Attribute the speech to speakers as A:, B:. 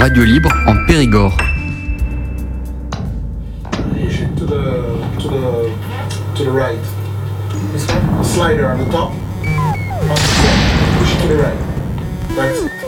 A: radio libre en Périgord.
B: Push it to the right. This one? Slider on the top. Push it to the right. That's